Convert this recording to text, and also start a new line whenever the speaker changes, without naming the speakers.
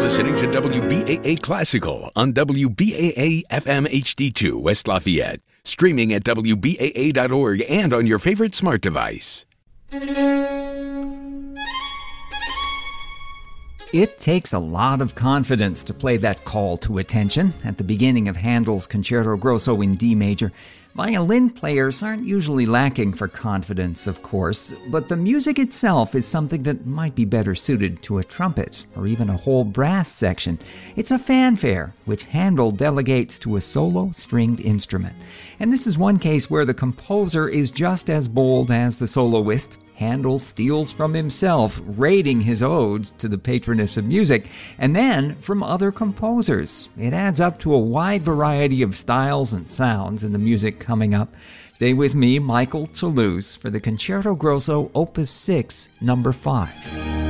listening to WBAA Classical on WBAA FM HD2 West Lafayette, streaming at WBAA.org and on your favorite smart device.
It takes a lot of confidence to play that call to attention at the beginning of Handel's Concerto Grosso in D major. Violin players aren't usually lacking for confidence, of course, but the music itself is something that might be better suited to a trumpet or even a whole brass section. It's a fanfare, which Handel delegates to a solo stringed instrument. And this is one case where the composer is just as bold as the soloist. Handel steals from himself, rating his odes to the patroness of music, and then from other composers. It adds up to a wide variety of styles and sounds in the music coming up. Stay with me, Michael Toulouse, for the Concerto Grosso Opus 6, number 5.